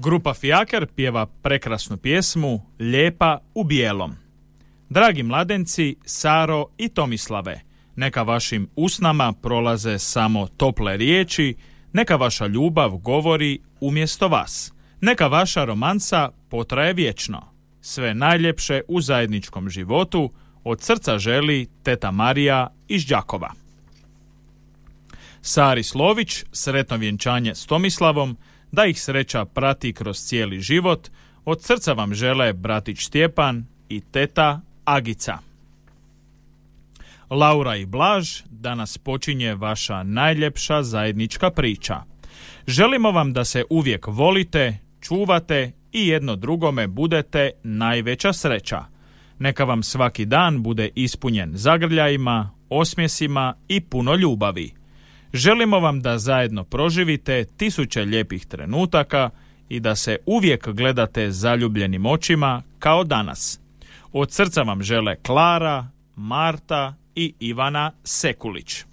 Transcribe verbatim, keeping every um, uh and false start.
Grupa Fijaker pjeva prekrasnu pjesmu Lijepa u bijelom. Dragi mladenci, Saro i Tomislave, neka vašim usnama prolaze samo tople riječi, neka vaša ljubav govori umjesto vas. Neka vaša romansa potraje vječno. Sve najljepše u zajedničkom životu od srca želi teta Marija iz Đakova. Sari Slović, sretno vjenčanje s Tomislavom, da ih sreća prati kroz cijeli život, od srca vam žele bratić Stjepan i teta Agica. Laura i Blaž, danas počinje vaša najljepša zajednička priča. Želimo vam da se uvijek volite, čuvate i jedno drugome budete najveća sreća. Neka vam svaki dan bude ispunjen zagrljajima, osmjesima i puno ljubavi. Želimo vam da zajedno proživite tisuće lijepih trenutaka i da se uvijek gledate zaljubljenim očima kao danas. Od srca vam žele Klara, Marta i Ivana Sekulić.